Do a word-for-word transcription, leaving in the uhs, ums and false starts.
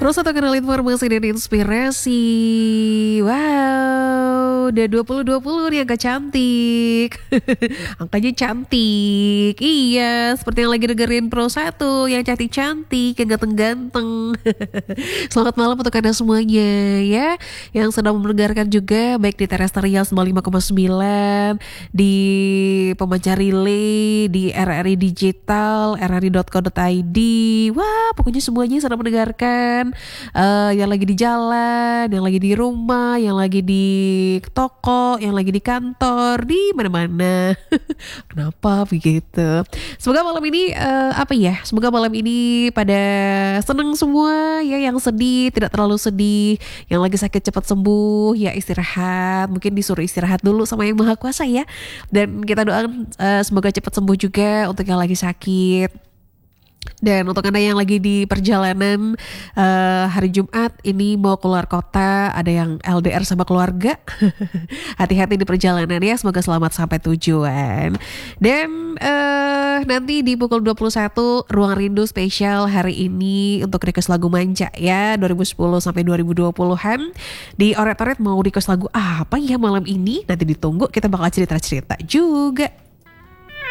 Terus satu kanal informasi dan inspirasi. Wow, udah dua puluh dua puluh nih, angka cantik. Angkanya cantik. Iya, seperti yang lagi dengerin Pro satu, yang cantik-cantik, yang ganteng-ganteng. Selamat malam untuk Anda semuanya ya, yang sedang mendengarkan juga baik di Terrestrial sembilan puluh lima koma sembilan, di pemancar relay, di R R I Digital, r r i dot co dot i d. Wah, pokoknya semuanya sedang mendengarkan. Uh, yang lagi di jalan, yang lagi di rumah, yang lagi di toko, yang lagi di kantor, di mana-mana. Kenapa begitu? Semoga malam ini uh, apa ya? Semoga malam ini pada seneng semua ya, yang sedih tidak terlalu sedih, yang lagi sakit cepat sembuh ya, istirahat. Mungkin disuruh istirahat dulu sama Yang Maha Kuasa ya. Dan kita doakan uh, semoga cepat sembuh juga untuk yang lagi sakit. Dan untuk Anda yang lagi di perjalanan uh, hari Jumat ini mau keluar kota, ada yang L D R sama keluarga, hati-hati di perjalanan ya, semoga selamat sampai tujuan. Dan uh, nanti di pukul dua puluh satu Ruang Rindu spesial hari ini untuk request lagu Manja ya, dua ribu sepuluh sampai dua ribu dua puluhan. Di Oret-Oret mau request lagu apa ya malam ini? Nanti ditunggu, kita bakal cerita-cerita juga.